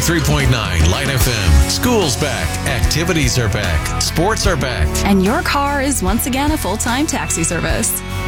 103.9 Light FM. School's back. Activities are back. Sports are back. And your car is once again a full-time taxi service.